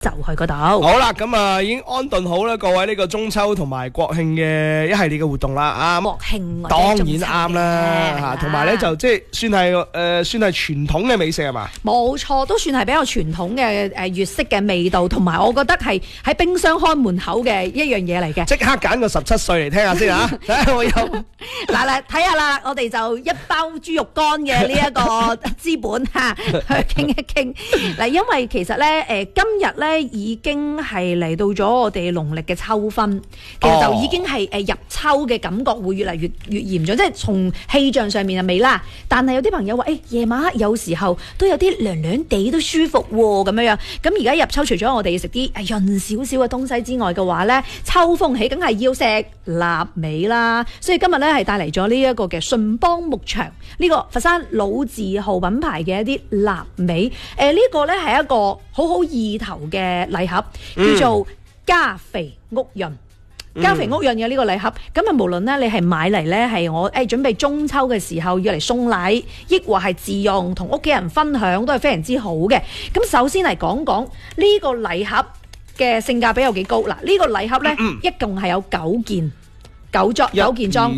就去嗰度。 好啦，咁啊已經安頓好啦，各位呢個中秋同埋國慶嘅一系列嘅活動啦，啊， 國慶當然啱啦嚇，同埋咧就即係算係傳統嘅美食係嘛？ 冇錯，都算係比較傳統嘅粵式嘅味道，同埋我覺得係喺冰箱開門口嘅一樣嘢嚟嘅。 即刻揀個17歲嚟聽下先嚇，睇下我有嗱睇下啦，我哋就一包豬肉乾嘅呢一個資本嚇去傾一傾。嗱，因為其實咧今日咧已經係嚟到咗我哋農曆嘅秋分，其實就已經係入秋嘅感覺會越嚟越嚴重，即係從氣象上面就未啦。但係有啲朋友話夜晚黑有時候都有啲涼涼地都舒服喎咁樣。咁而家入秋，除咗我哋食啲潤少少嘅東西之外嘅話咧，秋風起梗係要食臘味啦。所以今日咧係帶嚟咗呢一個嘅順邦牧場呢個佛山老字號品牌嘅一啲臘味。呢個咧係一個好好意頭嘅禮盒，叫做家肥屋潤。家肥屋潤嘅呢個禮盒，咁啊無論咧你係買嚟咧係我準備中秋嘅時候要嚟送禮，抑或係自用同屋企人分享，都係非常之好嘅。咁首先嚟講講呢個禮盒嘅性價比有幾高。嗱，呢個禮盒咧一共係有9件9件裝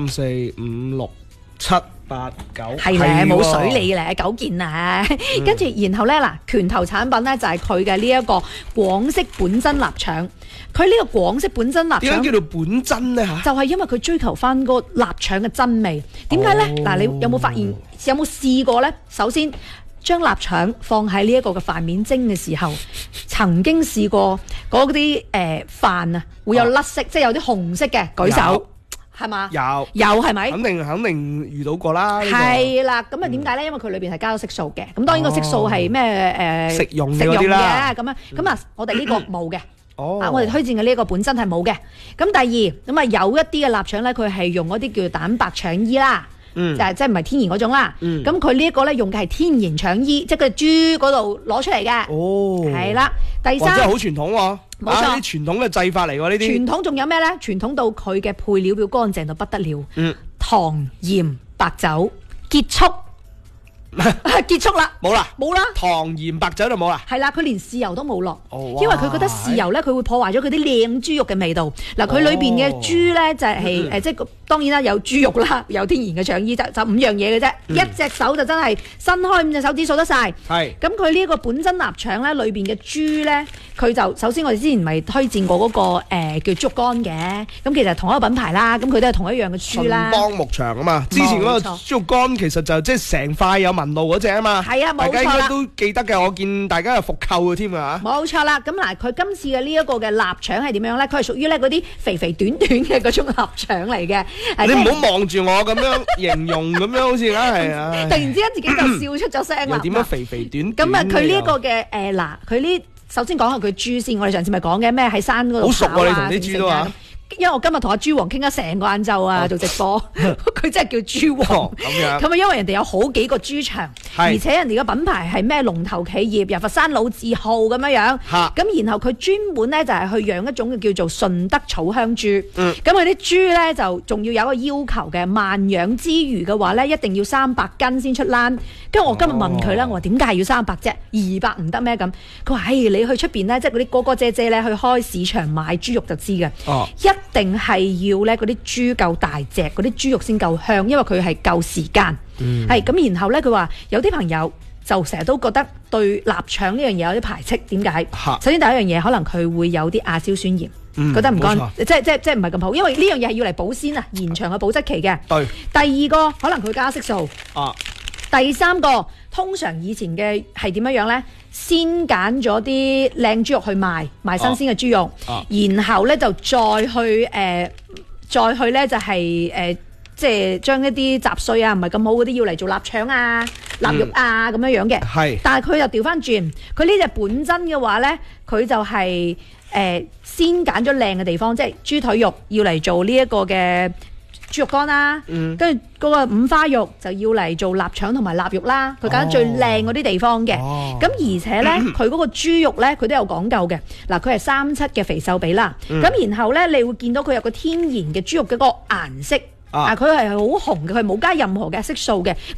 ，1、2、3、4、5、6、7、8、9， 係咧冇水理咧9件啊。跟住然後咧嗱，拳頭產品咧就係佢嘅呢一個廣式本真臘腸。佢呢個廣式本真臘腸點解叫做本真咧嚇？ 就係因為佢追求翻個臘腸嘅真味。點解咧？嗱，你有冇發現？有冇試過咧？首先將臘腸放喺呢一個嘅飯面蒸嘅時候，曾經試過嗰啲飯啊會有甩色，即係有啲紅色嘅，舉手係嘛？有係咪？ 肯定遇到過啦。 係啦，咁啊點解咧？因為佢裏邊係加咗色素嘅。咁當然個色素係咩食用嘅咁啊， 我哋呢個冇嘅。我哋推薦嘅呢一個本身係冇嘅。咁第二咁啊，有一啲嘅臘腸咧，佢係用嗰啲叫做蛋白腸衣啦，即係唔係天然嗰種啦。咁佢呢一個咧用嘅係天然腸衣，即係佢豬嗰度攞出嚟嘅。係啦。第三， 真係好傳統喎， 冇錯， 啲傳統嘅製法嚟喎呢啲。 傳統仲有咩咧？傳統到佢嘅配料表乾淨到不得了。糖、鹽、白酒，結束啦，冇啦， 糖鹽白酒就冇啦， 係啦，佢連豉油都冇落，因為佢覺得豉油咧，佢會破壞咗佢啲靚豬肉嘅味道。嗱，佢裏邊嘅豬咧就係即係當然啦，有豬肉啦，有天然嘅腸衣，就5樣嘢嘅啫，一隻手就真係伸開5隻手指數得晒。係，咁佢呢一個本真臘腸咧，裏邊嘅豬咧，佢就首先我哋之前咪推薦過嗰個叫豬肉乾嘅，咁其實同一個品牌啦，咁佢都係同一樣嘅豬啦。 順邦牧場啊嘛，之前嗰個豬肉乾其實就即係成塊有紋路嗰隻啊嘛， 係啊，冇錯啦， 大家應該都記得嘅，我見大家有復購嘅添啊， 冇錯啦。咁嗱，佢今次嘅呢一個嘅臘腸係點樣咧？佢係屬於咧嗰啲肥肥短短嘅嗰種臘腸嚟嘅。 你唔好望住我咁樣形容咁樣，好似係啊！ 突然之間自己就笑出咗聲啦。 點樣肥肥短短？ 咁啊，佢呢一個嘅佢呢首先講下佢豬先。我哋上次咪講嘅咩喺山嗰度好熟喎，你同啲豬都話。 因為我今日同阿豬王傾咗成個晏晝啊，做直播，佢真係叫豬王咁樣。咁啊，因為人哋有好幾個豬場，而且人哋嘅品牌係咩龍頭企業，由佛山老字號咁樣。咁然後佢專門咧就係去養一種叫做順德草香豬。咁佢啲豬咧就仲要有一個要求嘅，慢養之餘嘅話咧，一定要300斤先出欄。跟住我今日問佢咧，我話點解係要300啫？200唔得咩咁？佢話：你去出邊咧，即係嗰啲哥哥姐姐咧去開市場買豬肉就知嘅。一定係要咧嗰啲豬夠大隻，嗰啲豬肉先夠香，因為佢係夠時間。係咁，然後咧佢話有啲朋友就成日都覺得對臘腸呢樣嘢有啲排斥，點解？首先第一樣嘢可能佢會有啲亞硝酸鹽，覺得唔乾，即係唔係咁好，因為呢樣嘢係要嚟保鮮啊，延長嘅保質期嘅。對。第二個可能佢加色素。第三個通常以前嘅係點樣咧？先揀咗啲靚豬肉去賣新鮮嘅豬肉，然後咧就再去咧就係即係將一啲雜碎啊唔係咁好嗰啲要嚟做臘腸啊、臘肉啊咁樣嘅。係，但係佢又調翻轉，佢呢隻本真嘅話咧，佢就係先揀咗靚嘅地方，即係豬腿肉要嚟做呢一個嘅豬肉乾啦，跟住嗰個五花肉就要嚟做臘腸同埋臘肉啦，佢揀最靚嗰啲地方嘅。咁而且咧，佢嗰個豬肉咧，佢都有講究嘅。嗱，佢係3:7嘅肥瘦比啦。咁然後咧，你會見到佢有個天然嘅豬肉嘅嗰個顏色。佢係好紅嘅，佢冇加任何嘅色素嘅。